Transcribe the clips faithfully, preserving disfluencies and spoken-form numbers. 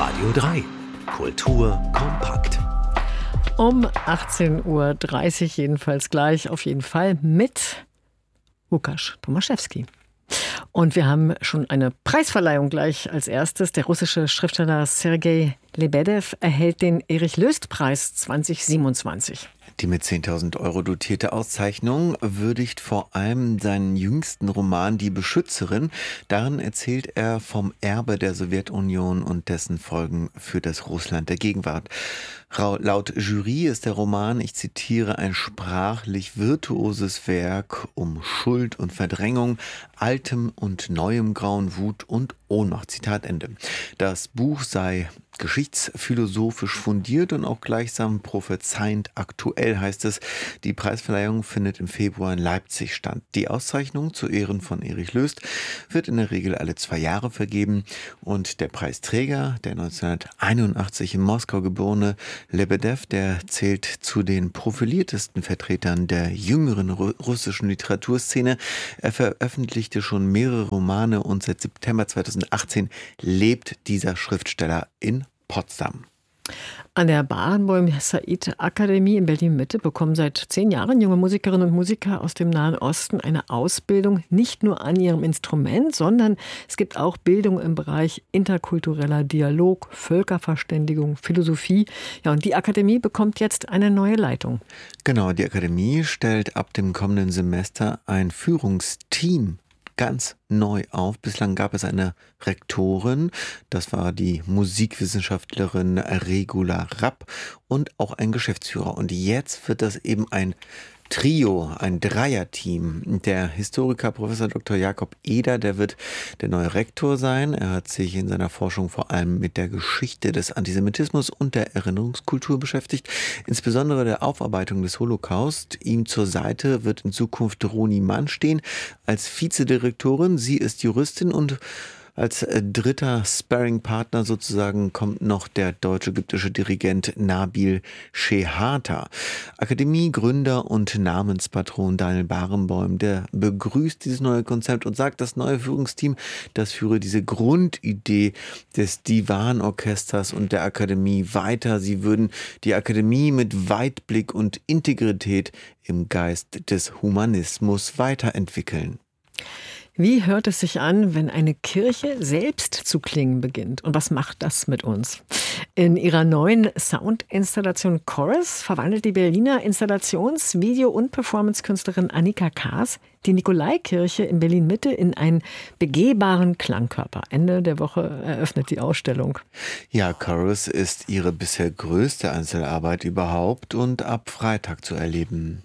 Radio drei. Kultur kompakt. Um achtzehn Uhr dreißig jedenfalls gleich, auf jeden Fall mit Łukasz Tomaszewski. Und wir haben schon eine Preisverleihung gleich als erstes. Der russische Schriftsteller Sergei Lebedew erhält den Erich-Löst-Preis zwanzig siebenundzwanzig. Die mit zehntausend Euro dotierte Auszeichnung würdigt vor allem seinen jüngsten Roman Die Beschützerin. Darin erzählt er vom Erbe der Sowjetunion und dessen Folgen für das Russland der Gegenwart. Laut Jury ist der Roman, ich zitiere, ein sprachlich virtuoses Werk um Schuld und Verdrängung, altem und neuem Grauen, Wut und Ohnmacht. Zitat Ende. Das Buch sei geschichtsphilosophisch fundiert und auch gleichsam prophezeiend aktuell, heißt es. Die Preisverleihung findet im Februar in Leipzig statt. Die Auszeichnung zu Ehren von Erich Löst wird in der Regel alle zwei Jahre vergeben und der Preisträger, der neunzehnhunderteinundachtzig in Moskau geborene Lebedew, der zählt zu den profiliertesten Vertretern der jüngeren russischen Literaturszene. Er veröffentlichte schon mehrere Romane und seit September zweitausendachtzehn lebt dieser Schriftsteller in Potsdam. An der Barenboim-Said-Akademie in Berlin-Mitte bekommen seit zehn Jahren junge Musikerinnen und Musiker aus dem Nahen Osten eine Ausbildung, nicht nur an ihrem Instrument, sondern es gibt auch Bildung im Bereich interkultureller Dialog, Völkerverständigung, Philosophie. Ja, und die Akademie bekommt jetzt eine neue Leitung. Genau, die Akademie stellt ab dem kommenden Semester ein Führungsteam ganz neu auf. Bislang gab es eine Rektorin, das war die Musikwissenschaftlerin Regula Rapp, und auch ein Geschäftsführer. Und jetzt wird das eben ein Trio, ein Dreierteam. Der Historiker Professor Doktor Jakob Eder, der wird der neue Rektor sein. Er hat sich in seiner Forschung vor allem mit der Geschichte des Antisemitismus und der Erinnerungskultur beschäftigt, insbesondere der Aufarbeitung des Holocaust. Ihm zur Seite wird in Zukunft Roni Mann stehen als Vizedirektorin. Sie ist Juristin und als dritter Sparring-Partner sozusagen kommt noch der deutsch-ägyptische Dirigent Nabil Shehata. Akademiegründer und Namenspatron Daniel Barenboim, der begrüßt dieses neue Konzept und sagt, das neue Führungsteam, das führe diese Grundidee des Divan-Orchesters und der Akademie weiter. Sie würden die Akademie mit Weitblick und Integrität im Geist des Humanismus weiterentwickeln. Wie hört es sich an, wenn eine Kirche selbst zu klingen beginnt? Und was macht das mit uns? In ihrer neuen Soundinstallation Chorus verwandelt die Berliner Installations-, Video- und Performancekünstlerin Annika Kaas die Nikolaikirche in Berlin-Mitte in einen begehbaren Klangkörper. Ende der Woche eröffnet die Ausstellung. Ja, Chorus ist ihre bisher größte Einzelarbeit überhaupt und ab Freitag zu erleben.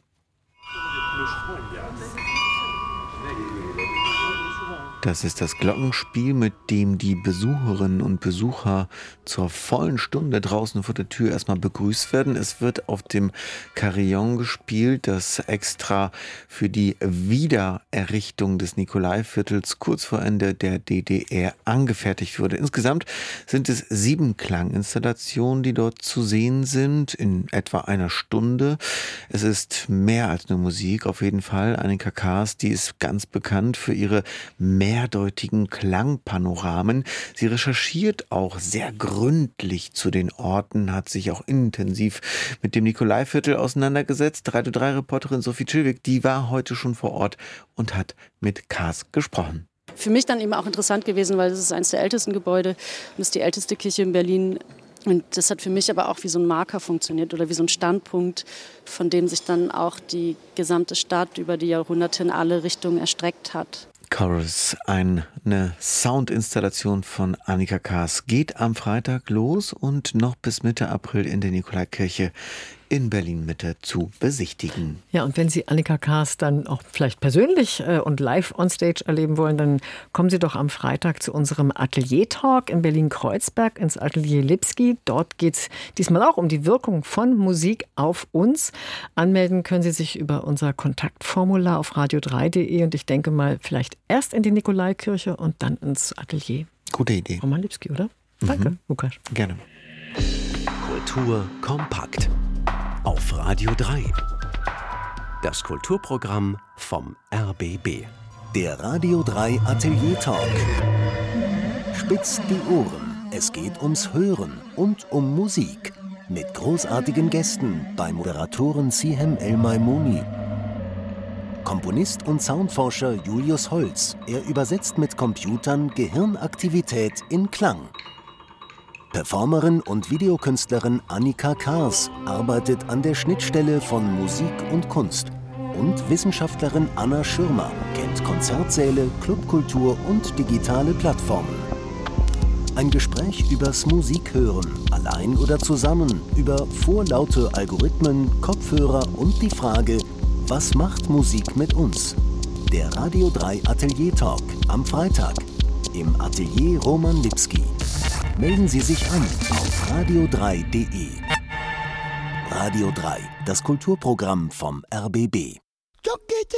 Das ist das Glockenspiel, mit dem die Besucherinnen und Besucher zur vollen Stunde draußen vor der Tür erstmal begrüßt werden. Es wird auf dem Carillon gespielt, das extra für die Wiedererrichtung des Nikolaiviertels kurz vor Ende der D D R angefertigt wurde. Insgesamt sind es sieben Klanginstallationen, die dort zu sehen sind, in etwa einer Stunde. Es ist mehr als nur Musik, auf jeden Fall. Annika Kaas, die ist ganz bekannt für ihre mehrdeutigen Klangpanoramen. Sie recherchiert auch sehr gründlich zu den Orten, hat sich auch intensiv mit dem Nikolaiviertel auseinandergesetzt. Radio drei Reporterin Sophie Chilwig, die war heute schon vor Ort und hat mit Kaas gesprochen. Für mich dann eben auch interessant gewesen, weil es ist eines der ältesten Gebäude und ist die älteste Kirche in Berlin. Und das hat für mich aber auch wie so ein Marker funktioniert oder wie so ein Standpunkt, von dem sich dann auch die gesamte Stadt über die Jahrhunderte in alle Richtungen erstreckt hat. Chorus, eine Soundinstallation von Annika Kaas, geht am Freitag los und noch bis Mitte April in der Nikolaikirche in Berlin-Mitte zu besichtigen. Ja, und wenn Sie Annika Kaas dann auch vielleicht persönlich äh, und live on stage erleben wollen, dann kommen Sie doch am Freitag zu unserem Atelier-Talk in Berlin-Kreuzberg ins Atelier Lipski. Dort geht es diesmal auch um die Wirkung von Musik auf uns. Anmelden können Sie sich über unser Kontaktformular auf radio drei punkt de und ich denke mal vielleicht erst in die Nikolaikirche und dann ins Atelier. Gute Idee. Roman Lipski, oder? Mhm. Danke, Łukasz. Gerne. Kultur kompakt. Auf Radio drei. Das Kulturprogramm vom R B B. Der Radio drei Atelier Talk. Spitzt die Ohren. Es geht ums Hören und um Musik. Mit großartigen Gästen bei Moderatoren Sihem El-Maimouni. Komponist und Soundforscher Julius Holz. Er übersetzt mit Computern Gehirnaktivität in Klang. Performerin und Videokünstlerin Annika Kars arbeitet an der Schnittstelle von Musik und Kunst. Und Wissenschaftlerin Anna Schirmer kennt Konzertsäle, Clubkultur und digitale Plattformen. Ein Gespräch übers Musikhören, allein oder zusammen, über vorlaute Algorithmen, Kopfhörer und die Frage, was macht Musik mit uns? Der Radio drei Atelier Talk am Freitag im Atelier Roman Lipski. Melden Sie sich an auf radio drei punkt de. Radio drei, das Kulturprogramm vom R B B.